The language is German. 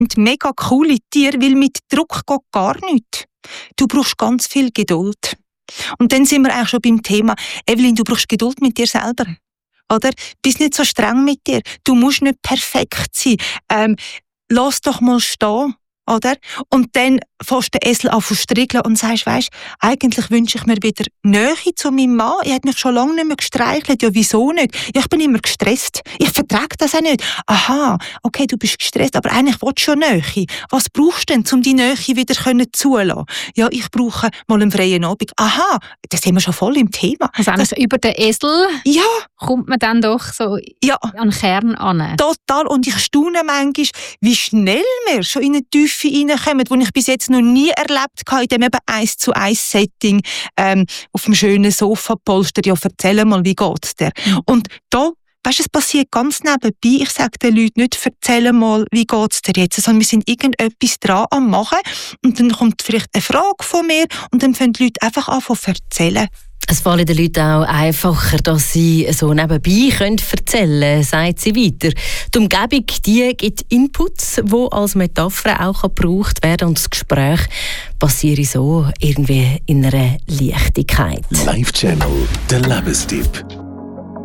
sind mega coole Tiere, weil mit Druck geht gar nichts. Du brauchst ganz viel Geduld. Und dann sind wir eigentlich schon beim Thema, Evelyn, du brauchst Geduld mit dir selber. Oder? Bist nicht so streng mit dir. Du musst nicht perfekt sein. Lass doch mal stehen. Oder? Und dann fährst du den Esel an zu striegeln und sagst, weisst, eigentlich wünsche ich mir wieder Nähe zu meinem Mann. Er hat mich schon lange nicht mehr gestreichelt. Ja, wieso nicht? Ja, ich bin immer gestresst. Ich vertrage das auch nicht. Aha, okay, du bist gestresst, aber eigentlich willst du schon Nähe. Was brauchst du denn, um die Nähe wieder zulassen? Ja, ich brauche mal einen freien Abend. Aha, da sind wir schon voll im Thema. Also über den Esel ja. kommt man dann doch so an den Kern an. Total. Und ich staune manchmal, wie schnell wir schon in eine Tiefe reinkommen, die ich bis jetzt noch nie erlebt habe, in dem eben 1:1-Setting auf dem schönen Sofapolster. Ja, erzähl mal, wie geht's dir? Und da, weisst du, es passiert ganz nebenbei. Ich sage den Leuten nicht, erzähl mal, wie geht's dir jetzt, sondern wir sind irgendetwas dran am Machen und dann kommt vielleicht eine Frage von mir und dann fangen die Leute einfach an zu erzählen. Es fällt den Leuten auch einfacher, dass sie so nebenbei erzählen können, sagt sie weiter. Die Umgebung die gibt Inputs, die als Metapher auch gebraucht werden und das Gespräch passiert so irgendwie in einer Leichtigkeit. Live Channel, der Lebenstipp.